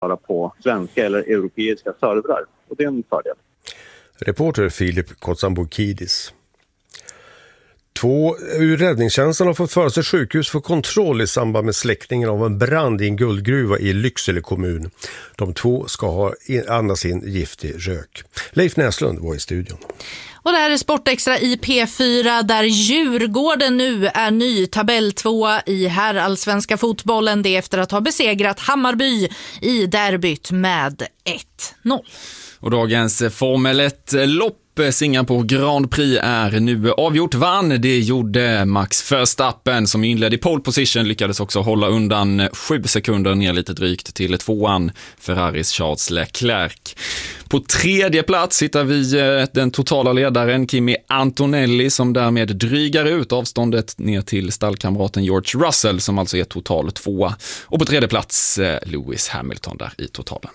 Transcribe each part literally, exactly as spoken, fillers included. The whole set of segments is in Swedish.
på svenska eller europeiska servrar. Och det är en fördel. Reporter Filip Kotsambukidis. Två ur räddningstjänsten har fått föra sig sjukhus för kontroll i samband med släckningen av en brand i en guldgruva i Lycksele kommun. De två ska ha andats in giftig rök. Leif Näslund var i studion. Och det här är Sportextra i P fyra där Djurgården nu är ny tabelltvåa i herrallsvenska fotbollen. Det efter att ha besegrat Hammarby i derbyt med ett noll. Och dagens Formel ett-lopp Singapore Grand Prix är nu avgjort. Vann, det gjorde Max Verstappen som inledde i pole position, lyckades också hålla undan sju sekunder ner lite drygt till tvåan Ferraris Charles Leclerc. På tredje plats hittar vi den totala ledaren Kimi Antonelli som därmed drygar ut avståndet ner till stallkamraten George Russell som alltså är total tvåa. Och på tredje plats Lewis Hamilton där i totalen.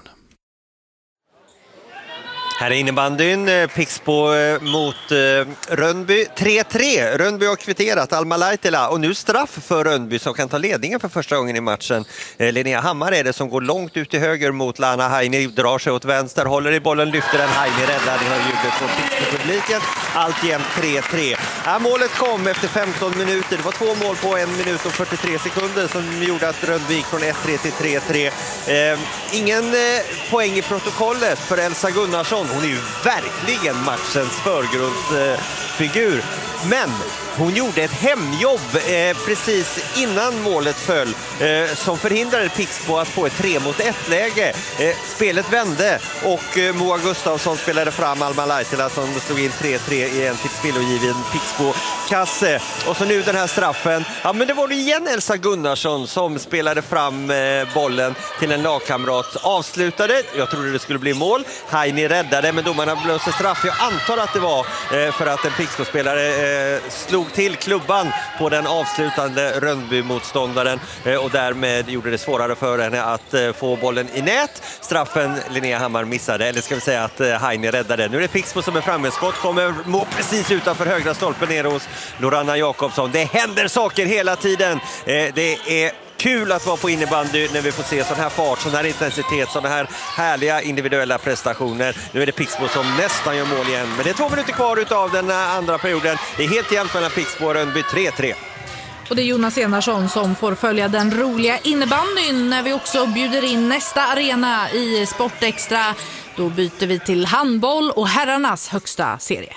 Här är innebandyn, Pixbo mot eh, Rönnby, tre tre. Rönnby har kvitterat Alma Laitila och nu straff för Rönnby som kan ta ledningen för första gången i matchen. Eh, Linnea Hammar är det som går långt ut till höger mot Lana Heini, drar sig åt vänster, håller i bollen, lyfter den, Heini räddar, det har ljudet från Pixbo-publiken. Alltjämt tre tre. Ja, målet kom efter femton minuter, det var två mål på en minut och fyrtiotre sekunder som gjorde att Rönnby gick från ett tre till tre tre. Eh, ingen eh, poäng i protokollet för Elsa Gunnarsson. Hon är ju verkligen matchens förgrundsfigur. Men hon gjorde ett hemjobb eh, precis innan målet föll eh, som förhindrade Pixbo att få ett tre mot ett läge. Eh, spelet vände och eh, Moa Gustafsson spelade fram Alma Laitila som slog in tre tre i en till spillogiven Pixbo-kasse. Och så nu den här straffen. Ja, men det var det igen Elsa Gunnarsson som spelade fram eh, bollen till en lagkamrat. Avslutade, jag trodde det skulle bli mål. Heini räddade, men domarna blåste straff. Jag antar att det var eh, för att en Pixbo-spelare eh, slog till klubban på den avslutande Rönnby-motståndaren eh, och därmed gjorde det svårare för henne att eh, få bollen i nät. Straffen Linnea Hammar missade, eller ska vi säga att eh, Heini räddade. Nu är det Pixbo som är framme. Skott kommer mot precis utanför högra stolpen ner hos Loranna Jakobsson. Det händer saker hela tiden. Eh, det är kul att vara på innebandy när vi får se sån här fart, sån här intensitet, såna här härliga individuella prestationer. Nu är det Pixbo som nästan gör mål igen. Men det är två minuter kvar utav den andra perioden. Det är helt jämnt mellan Pixbo och Rönnby, tre tre. Och det är Jonas Enarsson som får följa den roliga innebandyn när vi också bjuder in nästa arena i Sportextra. Då byter vi till handboll och herrarnas högsta serie.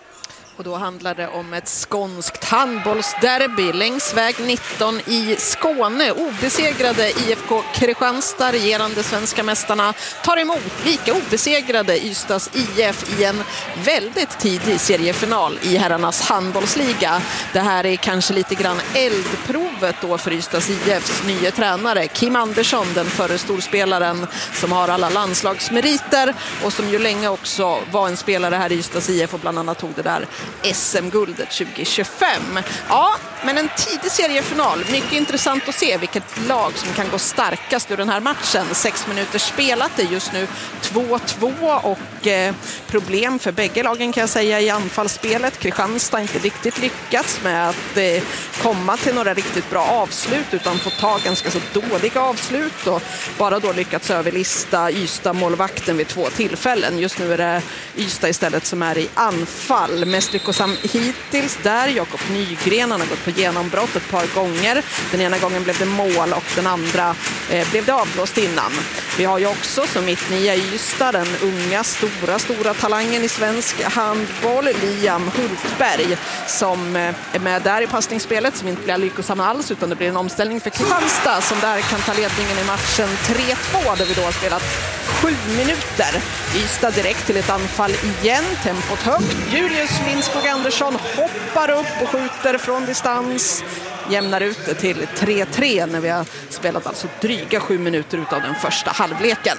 Och då handlar det om ett skånskt handbollsderby längs väg nitton i Skåne. Obesegrade I F K Kristianstad, regerande svenska mästarna, tar emot lika obesegrade Ystads I F i en väldigt tidig seriefinal i herrarnas handbollsliga. Det här är kanske lite grann eldprovet då för Ystads I Fs nya tränare Kim Andersson, den förre storspelaren som har alla landslagsmeriter och som ju länge också var en spelare här i Ystads I F och bland annat tog det där S M-guldet tjugo tjugofem. Ja, men en tidig seriefinal. Mycket intressant att se vilket lag som kan gå starkast ur den här matchen. Sex minuter spelat, det är just nu två två och eh, problem för bägge lagen kan jag säga i anfallsspelet. Kristianstad har inte riktigt lyckats med att eh, komma till några riktigt bra avslut utan få ta ganska så dåliga avslut och bara då lyckats överlista Ystad-målvakten vid två tillfällen. Just nu är det Ystad istället som är i anfall. Mest lyckosam hittills där. Jakob Nygren han har gått på genombrott ett par gånger. Den ena gången blev det mål och den andra eh, blev det avblåst innan. Vi har ju också som mitt nya Ystad den unga, stora, stora talangen i svensk handboll, Liam Hultberg, som eh, är med där i passningsspelet som inte blir lyckosam alls utan det blir en omställning för Kristianstad som där kan ta ledningen i matchen tre två där vi då har spelat sju minuter. Ystad direkt till ett anfall igen, tempot högt. Julius Lindskog Andersson hoppar upp och skjuter från distans. Jämnar ut det till tre tre när vi har spelat alltså dryga sju minuter utav den första halvleken.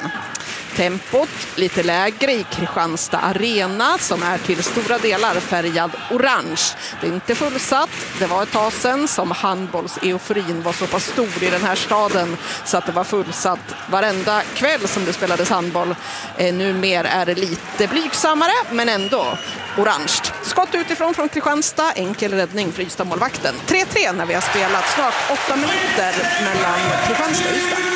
Tempot lite lägre i Kristianstad arena som är till stora delar färgad orange. Det är inte fullsatt. Det var ett tag sedan som handbolls-euforin var så pass stor i den här staden så att det var fullsatt varenda kväll som det spelades handboll. Eh, nu mer är det lite blygsammare men ändå orange. Skott utifrån från Kristianstad, enkel räddning för Ystad-målvakten. tre tre när vi har spelat snart åtta minuter mellan Kristianstad och Ystad.